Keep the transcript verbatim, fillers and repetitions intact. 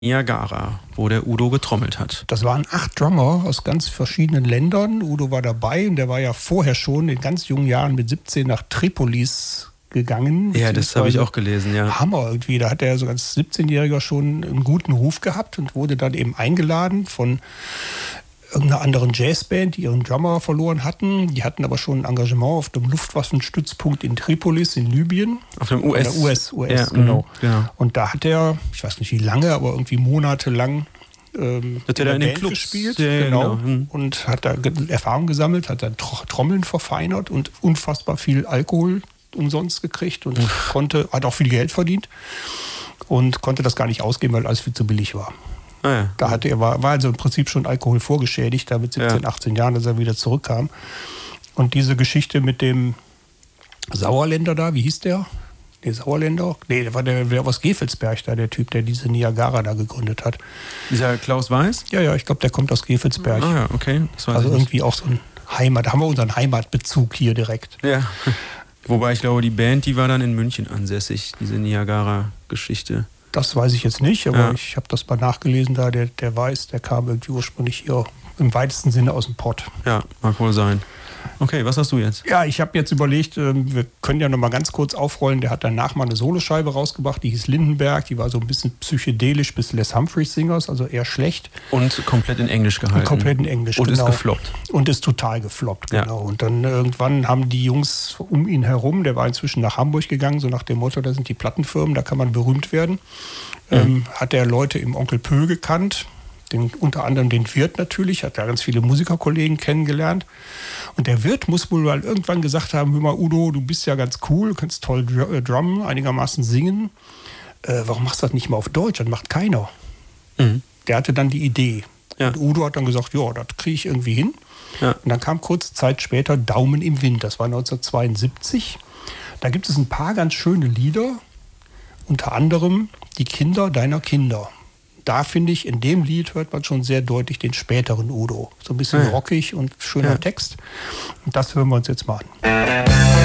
Niagara, wo der Udo getrommelt hat. Das waren acht Drummer aus ganz verschiedenen Ländern. Udo war dabei und der war ja vorher schon in ganz jungen Jahren mit siebzehn nach Tripolis gegangen. Ja, das habe ich auch gelesen, ja. Hammer irgendwie. Da hat er so als siebzehnjähriger schon einen guten Ruf gehabt und wurde dann eben eingeladen von irgendeiner anderen Jazzband, die ihren Drummer verloren hatten. Die hatten aber schon ein Engagement auf dem Luftwaffenstützpunkt in Tripolis in Libyen. Auf dem U S. U S, U S, ja, genau. genau. Und da hat er, ich weiß nicht wie lange, aber irgendwie monatelang ähm, hat er da in den Clubs gespielt. Ja, genau. genau. Hm. Und hat da Erfahrung gesammelt, hat dann Trommeln verfeinert und unfassbar viel Alkohol umsonst gekriegt und Uff. konnte, hat auch viel Geld verdient und konnte das gar nicht ausgeben, weil alles viel zu billig war. Ah, ja. Da hatte er, war, war also im Prinzip schon Alkohol vorgeschädigt, da mit siebzehn, ja. achtzehn Jahren, dass er wieder zurückkam. Und diese Geschichte mit dem Sauerländer da, wie hieß der? Der Sauerländer? Nee, der war der, der aus Gevelsberg da, der Typ, der diese Niagara da gegründet hat. Dieser Klaus Weiß? Ja, ja, ich glaube, der kommt aus Gevelsberg. Ah ja, okay. Das weiß also ich irgendwie nicht. auch so ein Heimat, da haben wir unseren Heimatbezug hier direkt. Ja, wobei ich glaube, die Band, die war dann in München ansässig, diese Niagara-Geschichte. Das weiß ich jetzt nicht, aber ja. ich habe das mal nachgelesen da, der, der Weiß, der kam irgendwie ursprünglich hier im weitesten Sinne aus dem Pott. Ja, mag wohl sein. Okay, was hast du jetzt? Ja, ich habe jetzt überlegt, wir können ja noch mal ganz kurz aufrollen, der hat danach mal eine Soloscheibe rausgebracht, die hieß Lindenberg, die war so ein bisschen psychedelisch bis Les Humphreys Singers, also eher schlecht. Und komplett in Englisch gehalten. Und komplett in Englisch, Und genau. ist gefloppt. Und ist total gefloppt, ja. genau. Und dann irgendwann haben die Jungs um ihn herum, der war inzwischen nach Hamburg gegangen, so nach dem Motto, da sind die Plattenfirmen, da kann man berühmt werden. Mhm. Ähm, hat er Leute im Onkel Pö gekannt, den, unter anderem den Wirt natürlich, hat da ganz viele Musikerkollegen kennengelernt. Und der Wirt muss wohl mal irgendwann gesagt haben, hör mal Udo, du bist ja ganz cool, du kannst toll drummen, einigermaßen singen. Äh, warum machst du das nicht mal auf Deutsch? Das macht keiner. Mhm. Der hatte dann die Idee. Ja. Und Udo hat dann gesagt, ja, das kriege ich irgendwie hin. Ja. Und dann kam kurze Zeit später Daumen im Wind, das war neunzehnhundertzweiundsiebzig. Da gibt es ein paar ganz schöne Lieder, unter anderem Die Kinder deiner Kinder. Da finde ich, in dem Lied hört man schon sehr deutlich den späteren Udo. So ein bisschen ja. rockig und schöner ja. Text. Und das hören wir uns jetzt mal an.